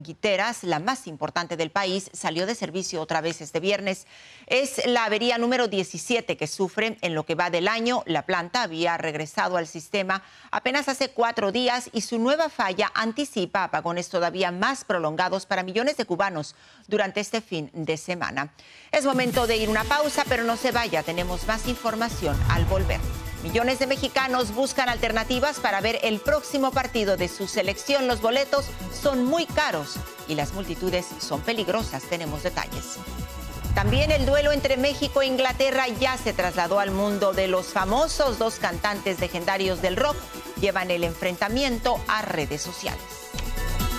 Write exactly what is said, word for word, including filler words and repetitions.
Guiteras, la más importante del país, salió de servicio otra vez este viernes. Es la avería número diecisiete que sufre en lo que va del año. La planta había regresado al sistema apenas hace cuatro días y su nueva falla anticipa apagones todavía más prolongados para millones de cubanos durante este fin de semana. Es momento de ir a una pausa, pero no se vaya, tenemos más información al volver. Millones de mexicanos buscan alternativas para ver el próximo partido de su selección. Los boletos son muy caros y las multitudes son peligrosas. Tenemos detalles. También el duelo entre México e Inglaterra ya se trasladó al mundo de los famosos. Dos cantantes legendarios del rock llevan el enfrentamiento a redes sociales.